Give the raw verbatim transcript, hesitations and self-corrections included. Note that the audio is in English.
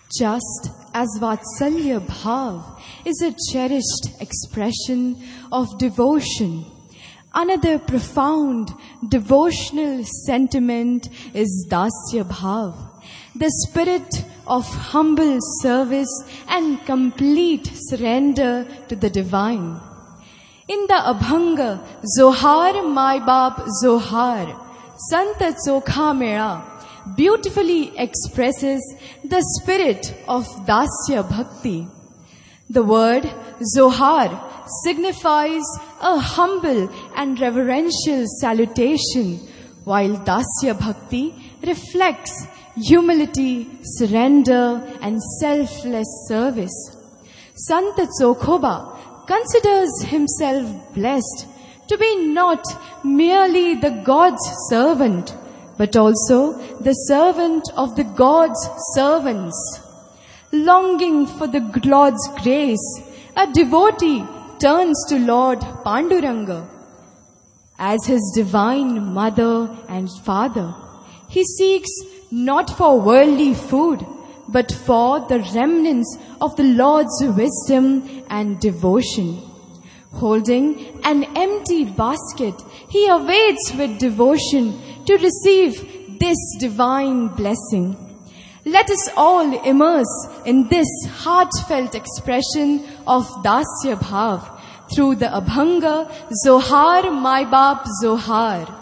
Just as Vatsalya Bhav is a cherished expression of devotion, another profound devotional sentiment is Dasya Bhav, the spirit of humble service and complete surrender to the divine. In the Abhanga, Zohar My Baap Zohar, Santa Chokha Mera beautifully expresses the spirit of Dasya Bhakti. The word Zohar signifies a humble and reverential salutation, while Dasya Bhakti reflects humility, surrender, and selfless service. Santa Chokhoba considers himself blessed to be not merely the God's servant, but also the servant of the God's servants. Longing for the Lord's grace, a devotee turns to Lord Panduranga as his divine mother and father. He seeks not for worldly food, but for the remnants of the Lord's wisdom and devotion. Holding an empty basket, he awaits with devotion to receive this divine blessing. Let us all immerse in this heartfelt expression of Dasya Bhav through the Abhanga Zohar My Baap Zohar.